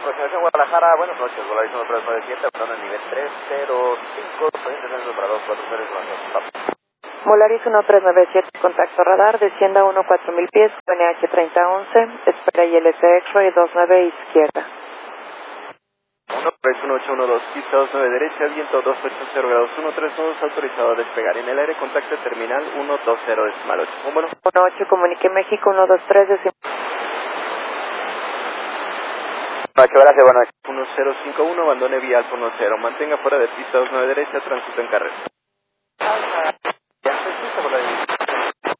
Aproximación Guadalajara, buenas noches, Volaris 1397, hablando en nivel 305, saliente centro para 243, Volaris 1397, contacto radar, descienda 14000 pies, NH 3011, espera ILS X-Ray 29 izquierda. 13112, pista 29 derecha, viento 280 grados, 132, autorizado a despegar en el aire, contacto terminal 120 decimal 8. Bueno. 18, comunique México 123 decimal. Gracias, buenas noches. 1051, abandone vía Alfa 10, mantenga fuera de pista 29 derecha, tránsito en carrera.